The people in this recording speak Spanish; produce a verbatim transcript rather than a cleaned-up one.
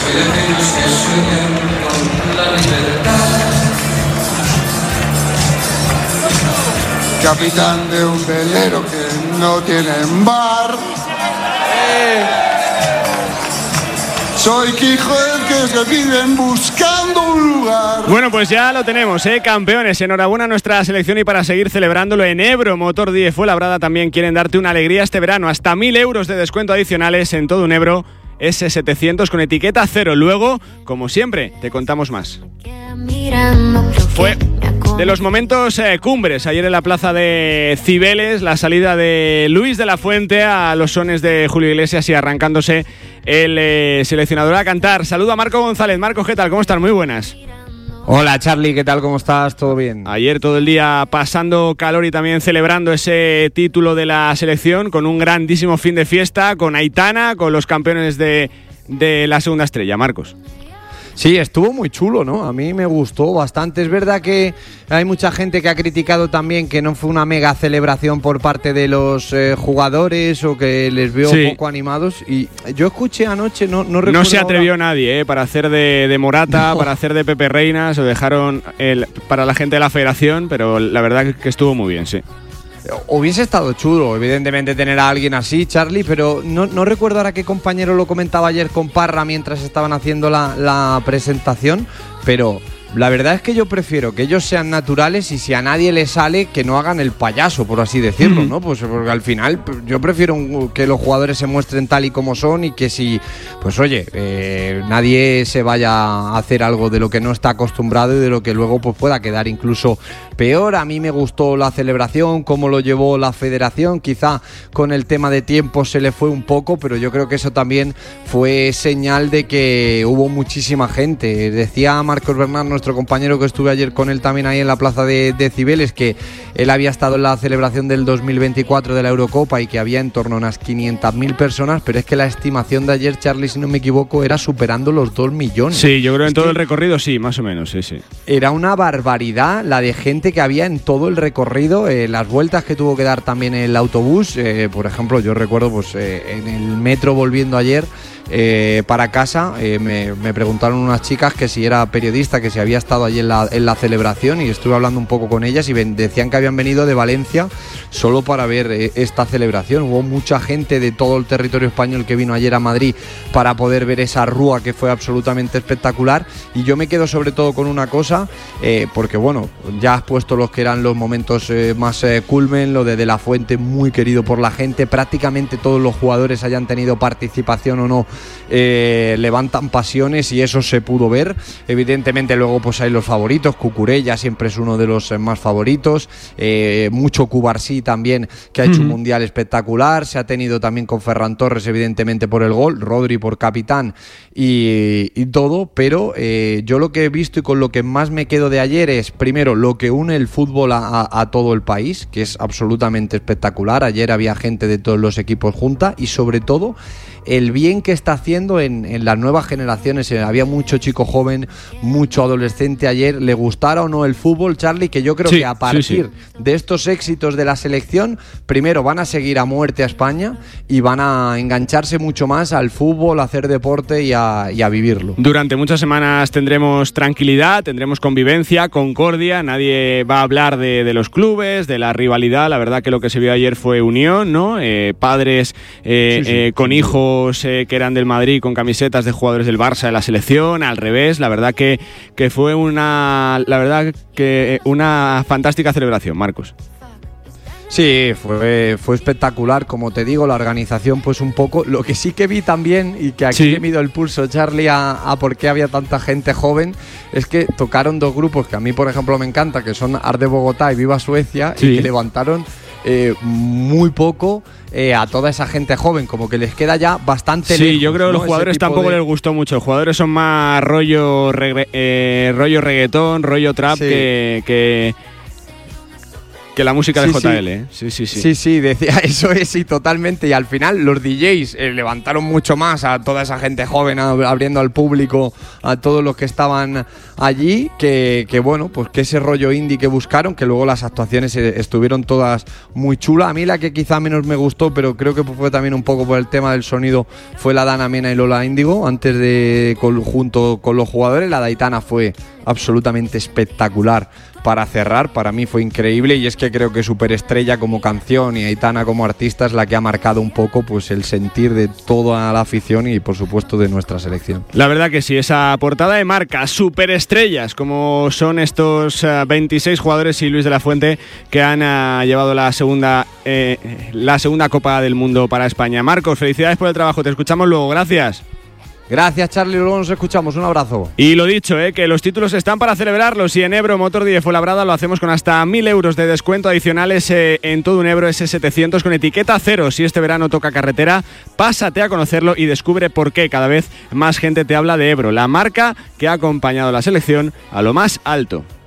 Soy de aquellos que sueñan con la libertad. Capitán de un velero que no tiene bar. Eh. Soy Quijote que se piden buscando un lugar. Bueno, pues ya lo tenemos, ¿eh? Campeones. Enhorabuena a nuestra selección y para seguir celebrándolo en Ebro Motor diez Fuenlabrada también quieren darte una alegría este verano. Hasta mil euros de descuento adicionales en todo un Ebro ese setecientos con etiqueta cero. Luego, como siempre, te contamos más. Fue de los momentos eh, cumbres ayer en la plaza de Cibeles, la salida de Luis de la Fuente a los sones de Julio Iglesias y arrancándose el eh, seleccionador a cantar. Saludo a Marco González. Marco, ¿qué tal? ¿Cómo están? Muy buenas. Hola Charlie, ¿qué tal? ¿Cómo estás? ¿Todo bien? Ayer todo el día pasando calor y también celebrando ese título de la selección con un grandísimo fin de fiesta, con Aitana, con los campeones de, de la segunda estrella. Marcos. Sí, estuvo muy chulo, ¿no? A mí me gustó bastante. Es verdad que hay mucha gente que ha criticado también que no fue una mega celebración por parte de los eh, jugadores o que les veo sí. poco animados. Y yo escuché anoche, no, no recuerdo. No se atrevió ahora. nadie, ¿eh? Para hacer de, de Morata, no. para hacer de Pepe Reina. Se dejaron el, para la gente de la federación, pero la verdad que estuvo muy bien, sí. Hubiese estado chulo, evidentemente, tener a alguien así, Charlie, pero no, no recuerdo ahora qué compañero lo comentaba ayer con Parra mientras estaban haciendo la, la presentación, pero la verdad es que yo prefiero que ellos sean naturales y si a nadie le sale, que no hagan el payaso, por así decirlo, mm. ¿no? Pues porque al final yo prefiero que los jugadores se muestren tal y como son y que si, pues oye, eh, nadie se vaya a hacer algo de lo que no está acostumbrado y de lo que luego pues pueda quedar incluso peor. A mí me gustó la celebración, cómo lo llevó la federación, quizá con el tema de tiempo se le fue un poco, pero yo creo que eso también fue señal de que hubo muchísima gente. Decía Marcos Bernard, nuestro compañero que estuve ayer con él también ahí en la plaza de, de Cibeles, que él había estado en la celebración del dos mil veinticuatro de la Eurocopa y que había en torno a unas quinientas mil personas, pero es que la estimación de ayer, Charlie, si no me equivoco, era superando los dos millones. Sí, yo creo que en es todo el recorrido sí, más o menos, sí, sí. Era una barbaridad la de gente que había en todo el recorrido, eh, las vueltas que tuvo que dar también el autobús, eh, por ejemplo, yo recuerdo pues eh, en el metro volviendo ayer Eh, para casa, eh, me, me preguntaron unas chicas que si era periodista, que si había estado allí en la, en la celebración, y estuve hablando un poco con ellas y ven, decían que habían venido de Valencia solo para ver eh, esta celebración. Hubo mucha gente de todo el territorio español que vino ayer a Madrid para poder ver esa rúa que fue absolutamente espectacular, y yo me quedo sobre todo con una cosa, eh, porque bueno, ya has puesto los que eran los momentos eh, más eh, culmen, lo de De la Fuente, muy querido por la gente, prácticamente todos los jugadores hayan tenido participación o no, Eh, levantan pasiones y eso se pudo ver. Evidentemente luego pues hay los favoritos, Cucurella siempre es uno de los más favoritos, eh, mucho Cubarsí también, que ha hecho uh-huh. un mundial espectacular, se ha tenido también con Ferran Torres evidentemente por el gol, Rodri por capitán y, y todo, pero eh, yo lo que he visto y con lo que más me quedo de ayer es primero lo que une el fútbol a, a, a todo el país, que es absolutamente espectacular. Ayer había gente de todos los equipos junta y sobre todo el bien que está haciendo en, en las nuevas generaciones. Había mucho chico joven, mucho adolescente ayer, le gustara o no el fútbol, Charlie, que yo creo sí, que a partir sí, sí. de estos éxitos de la selección, primero van a seguir a muerte a España y van a engancharse mucho más al fútbol, a hacer deporte y a, y a vivirlo. Durante muchas semanas tendremos tranquilidad, tendremos convivencia, concordia, nadie va a hablar de, de los clubes, de la rivalidad. La verdad que lo que se vio ayer fue unión, ¿no? Eh, padres eh, sí, sí, eh, con sí, hijos Eh, que eran del Madrid con camisetas de jugadores del Barça de la selección, al revés. La verdad que, que fue una la verdad que una fantástica celebración, Marcos. Sí, fue, fue espectacular, como te digo, la organización pues un poco. Lo que sí que vi también, y que aquí sí. he mido el pulso, Charlie, a, a por qué había tanta gente joven, es que tocaron dos grupos que a mí, por ejemplo, me encanta, que son Arde Bogotá y Viva Suecia, sí. y que levantaron eh, muy poco eh, a toda esa gente joven, como que les queda ya bastante sí, lejos. Sí, yo creo que ¿no? los jugadores tampoco de... les gustó mucho. Los jugadores son más rollo, regre, eh, rollo reggaetón, rollo trap, sí. que... que... que la música de Sí, J sí. L. ¿eh? Sí, sí, sí. Sí, sí, decía eso es, sí, totalmente. Y al final los D Js eh, levantaron mucho más a toda esa gente joven, a- abriendo al público, a todos los que estaban allí, que, que bueno, pues que ese rollo indie que buscaron, que luego las actuaciones eh, estuvieron todas muy chulas. A mí la que quizá menos me gustó, pero creo que fue también un poco por el tema del sonido, fue la Dana Mena y Lola Índigo, antes de, con- junto con los jugadores. La de Aitana fue absolutamente espectacular para cerrar, para mí fue increíble, y es que creo que Superestrella como canción y Aitana como artista es la que ha marcado un poco pues el sentir de toda la afición y por supuesto de nuestra selección. La verdad que sí, esa portada de marca, superestrellas, como son estos eh, veintiséis jugadores y Luis de la Fuente, que han eh, llevado la segunda, eh, la segunda Copa del Mundo para España. Marcos, felicidades por el trabajo, te escuchamos luego, gracias. Gracias, Charlie, luego nos escuchamos, un abrazo. Y lo dicho, eh, que los títulos están para celebrarlos, y en Ebro Motor diez Fuenlabrada lo hacemos con hasta mil euros de descuento adicionales eh, en todo un Ebro S setecientos con etiqueta cero. Si este verano toca carretera, pásate a conocerlo y descubre por qué cada vez más gente te habla de Ebro, la marca que ha acompañado a la selección a lo más alto.